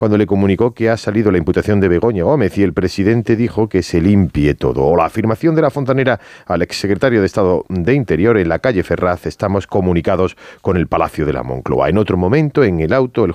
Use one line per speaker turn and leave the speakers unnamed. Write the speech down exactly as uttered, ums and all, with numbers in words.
cuando le comunicó que ha salido la imputación de Begoña Gómez y el presidente dijo que se limpie todo. O la afirmación de la fontanera al exsecretario de Estado de Interior en la calle Ferraz: estamos comunicados con el Palacio de la Moncloa. En otro momento, en el auto, el